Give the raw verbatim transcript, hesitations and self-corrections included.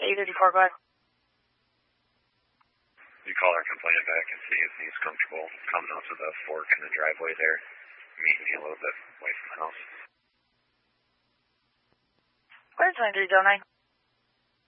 eight fifty-four, go ahead. You call our complainant back and see if he's comfortable coming out to the fork in the driveway there, meeting me a little bit away from the house. Go ahead, twenty-three oh nine.